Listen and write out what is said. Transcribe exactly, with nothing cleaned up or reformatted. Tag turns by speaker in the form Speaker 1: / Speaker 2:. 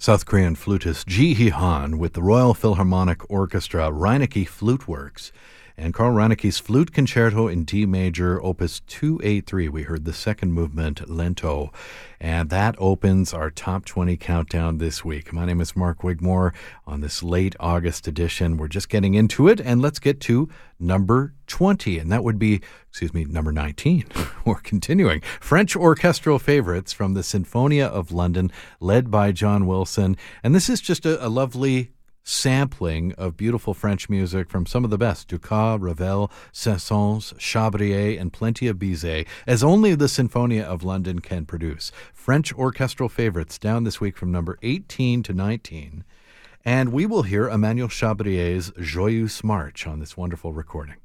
Speaker 1: South Korean flutist Ji Hee-han with the Royal Philharmonic Orchestra Reinecke Flute Works and Carl Reinecke's Flute Concerto in D Major, Opus two eighty-three. We heard the second movement, Lento, and that opens our Top twenty countdown this week. My name is Mark Wigmore. On this late August edition, we're just getting into it, and let's get to number twenty, and that would be, excuse me, number nineteen. We're continuing. French orchestral favorites from the Sinfonia of London, led by John Wilson, and this is just a, a lovely sampling of beautiful French music from some of the best, Dukas, Ravel, Saint-Saëns, Chabrier, and plenty of Bizet, as only the Sinfonia of London can produce. French orchestral favorites down this week from number eighteen to nineteen. And we will hear Emmanuel Chabrier's Joyeuse March on this wonderful recording.